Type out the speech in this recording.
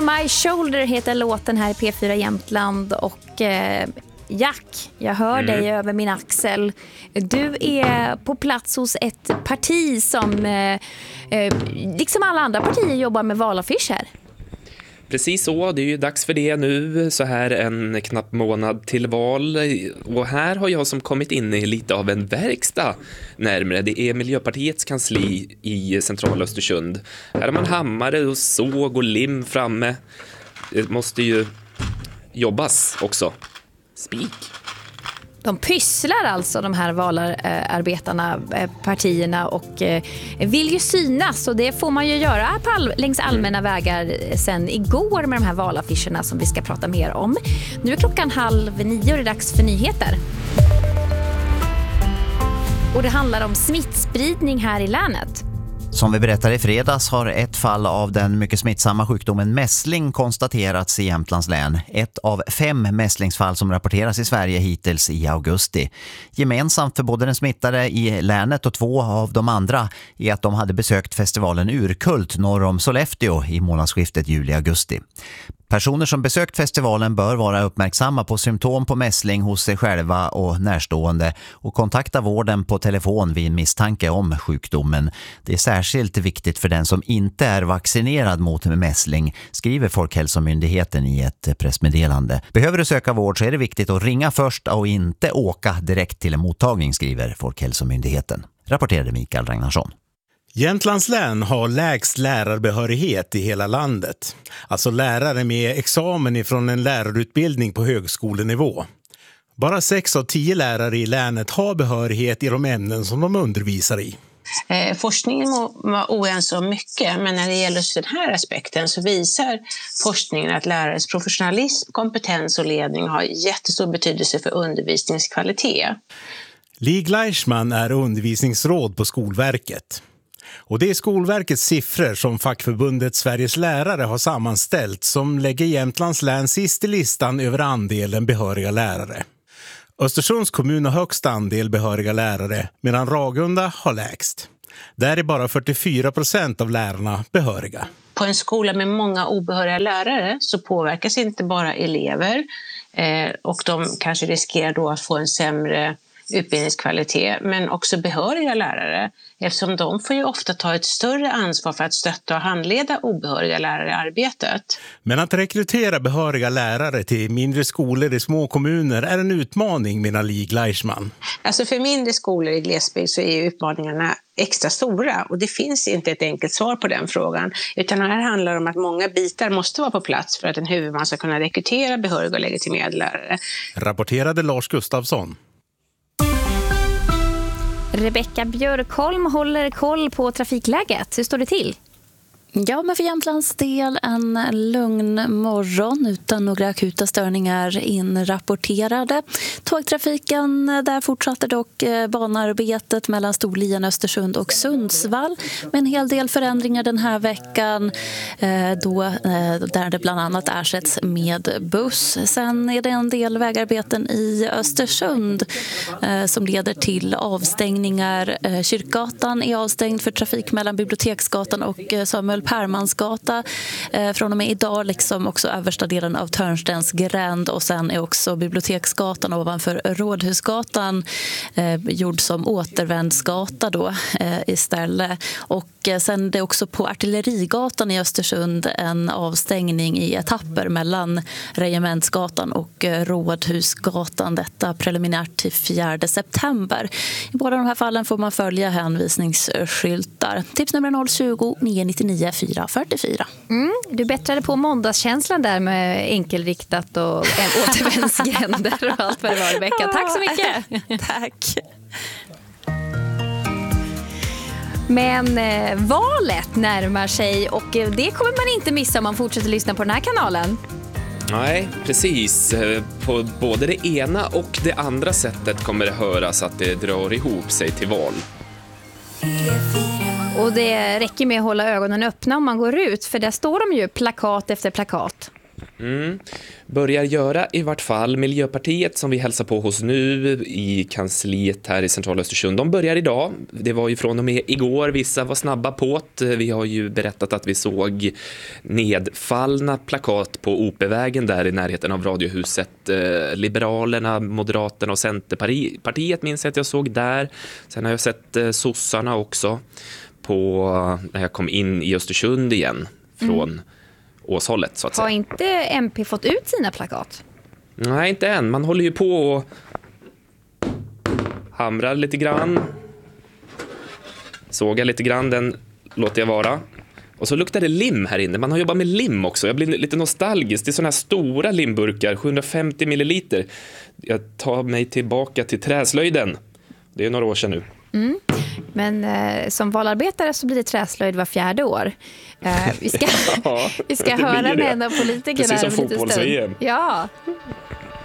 Over My Shoulder heter låten här i P4 Jämtland. Och Jack, jag hör dig över min axel. Du är på plats hos ett parti som liksom alla andra partier jobbar med valaffischer. Precis så, det är ju dags för det nu, så här en knapp månad till val. Och här har jag som kommit in i lite av en verkstad närmare. Det är Miljöpartiets kansli i centrala Östersund. Här har man hammare och såg och lim framme. Det måste ju jobbas också. Spik. De pysslar alltså, de här valarbetarna, partierna, och vill ju synas, och det får man ju göra längs allmänna vägar sen igår med de här valaffischerna som vi ska prata mer om. Nu är klockan 8:30 och det är dags för nyheter. Och det handlar om smittspridning här i länet. Som vi berättade i fredags har ett fall av den mycket smittsamma sjukdomen mässling konstaterats i Jämtlands län. Ett av 5 mässlingsfall som rapporteras i Sverige hittills i augusti. Gemensamt för både den smittade i länet och 2 av de andra är att de hade besökt festivalen Urkult norr om Sollefteå i månadsskiftet juli-augusti. Personer som besökt festivalen bör vara uppmärksamma på symptom på mässling hos sig själva och närstående och kontakta vården på telefon vid misstanke om sjukdomen. Det är särskilt viktigt för den som inte är vaccinerad mot mässling, skriver Folkhälsomyndigheten i ett pressmeddelande. Behöver du söka vård så är det viktigt att ringa först och inte åka direkt till en mottagning, skriver Folkhälsomyndigheten. Rapporterade Mikael Ragnarsson. Jämtlands län har lägst lärarbehörighet i hela landet. Alltså lärare med examen ifrån en lärarutbildning på högskolenivå. Bara 6 av 10 lärare i länet har behörighet i de ämnen som de undervisar i. Forskningen var oense om mycket, men när det gäller den här aspekten så visar forskningen att lärares professionalism, kompetens och ledning har jättestor betydelse för undervisningskvalitet. Li Gleichman är undervisningsråd på Skolverket. Och det är Skolverkets siffror som fackförbundet Sveriges lärare har sammanställt som lägger Jämtlands län sist i listan över andelen behöriga lärare. Östersunds kommun har högst andel behöriga lärare medan Ragunda har lägst. Där är bara 44% av lärarna behöriga. På en skola med många obehöriga lärare så påverkas inte bara elever och de kanske riskerar då att få en sämre utbildningskvalitet, men också behöriga lärare, eftersom de får ju ofta ta ett större ansvar för att stötta och handleda obehöriga lärare i arbetet. Men att rekrytera behöriga lärare till mindre skolor i små kommuner är en utmaning, menar Li Gleichman. Alltså för mindre skolor i glesbygd så är utmaningarna extra stora och det finns inte ett enkelt svar på den frågan, utan här handlar det om att många bitar måste vara på plats för att en huvudman ska kunna rekrytera behöriga och legitimerade lärare. Rapporterade Lars Gustafsson. Rebecka Björkholm håller koll på trafikläget. Hur står det till? Ja, men för Jämtlands del en lugn morgon utan några akuta störningar inrapporterade. Tågtrafiken där fortsatte dock banarbetet mellan Storlien, Östersund och Sundsvall med en hel del förändringar den här veckan där det bland annat ersätts med buss. Sen är det en del vägarbeten i Östersund som leder till avstängningar. Kyrkgatan är avstängd för trafik mellan Biblioteksgatan och Samuel Permansgata från och med idag, liksom också översta delen av Törnstens gränd, och sen är också Biblioteksgatan ovanför Rådhusgatan gjord som återvändsgata då istället. Och sen är det också på Artillerigatan i Östersund en avstängning i etapper mellan Regementsgatan och Rådhusgatan, detta preliminärt till 4 september. I båda de här fallen får man följa hänvisningsskyltar. Tipsnummer 020 999 444. Du bättrade på måndagskänslan där med enkelriktat och återvändsgränder och allt vad det var, Rebecka. Tack så mycket. Tack. Men valet närmar sig och det kommer man inte missa om man fortsätter lyssna på den här kanalen. Nej, precis. På både det ena och det andra sättet kommer det höras att det drar ihop sig till val. Och det räcker med att hålla ögonen öppna om man går ut, för där står de ju plakat efter plakat. Börjar göra i vart fall. Miljöpartiet som vi hälsar på hos nu i kansliet här i centrala Östersund, de börjar idag. Det var ju från och med igår, vissa var snabba på det. Vi har ju berättat att vi såg nedfallna plakat på OP-vägen där i närheten av Radiohuset. Liberalerna, Moderaterna och Centerpartiet minns jag att jag såg där. Sen har jag sett sossarna också när jag kom in i Östersund igen från Åshållet, så att säga. Har inte MP fått ut sina plakat? Nej, inte än. Man håller ju på och hamrar lite grann. Sågar lite grann, den låter jag vara. Och så luktar det lim här inne. Man har jobbat med lim också. Jag blir lite nostalgisk. Det är såna här stora limburkar, 750 milliliter. Jag tar mig tillbaka till träslöjden. Det är några år sedan nu. Men som valarbetare så blir det träslöjd var 4:e år. Vi ska höra med en av politikerna. Precis som om lite stund. fotbolls-EM. Ja.